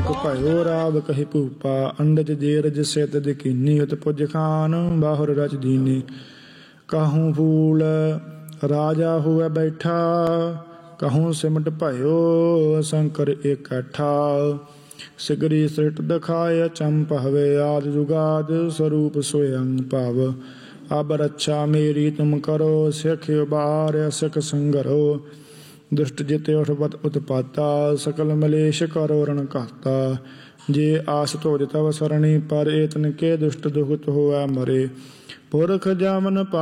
दुख भयो राव कहि भूपा। अंडज जेरज सित दिकीनी उत पुज खान बाहुर रच दीनी। कहूँ फूल राजा हुए बैठा कहूँ सिमट भयो शंकर इकट्ठा। सिगरी सृट दखाय चंप हवे आद जुगाद स्वरूप स्वयं पाव। अब रक्षा मेरी तुम करो सिख उबार सिख संगरो। दुष्ट जिते उठपत उत्पाता सकल मलेश करो रण कहता। जे आस तोज तव सरणी पर एतन के दुष्ट दुखत हुआ मरे। पुरख जामन